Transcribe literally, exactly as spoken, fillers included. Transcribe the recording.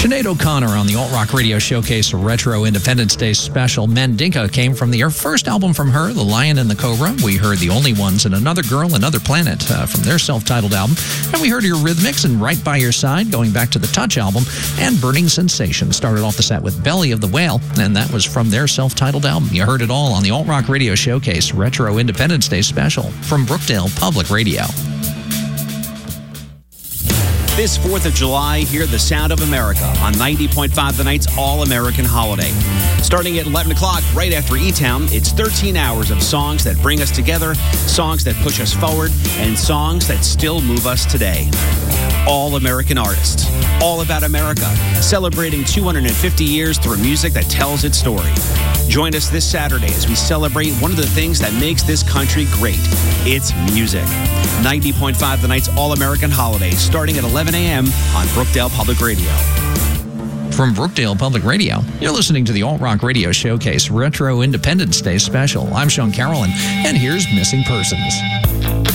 Sinead O'Connor on the Alt Rock Radio Showcase Retro Independence Day Special. Mandinka came from the first album from her, The Lion and the Cobra. We heard The Only Ones and Another Girl, Another Planet uh, from their self-titled album. And we heard Eurythmics and Right By Your Side, going back to the Touch album. And Burning Sensation started off the set with Belly of the Whale, and that was from their self-titled album. You heard it all on the Alt Rock Radio Showcase Retro Independence Day Special from Brookdale Public Radio. This fourth of July, hear the sound of America on ninety point five The Night's All-American Holiday. Starting at eleven o'clock, right after E-Town, it's thirteen hours of songs that bring us together, songs that push us forward, and songs that still move us today. All-American artists, all about America, celebrating two hundred fifty years through music that tells its story. Join us this Saturday as we celebrate one of the things that makes this country great. It's music. ninety point five The Night's All-American Holiday, starting at eleven a.m. on Brookdale Public Radio. From Brookdale Public Radio, you're listening to the Alt Rock Radio Showcase Retro Independence Day Special. I'm Sean Carrollin, and here's Missing Persons.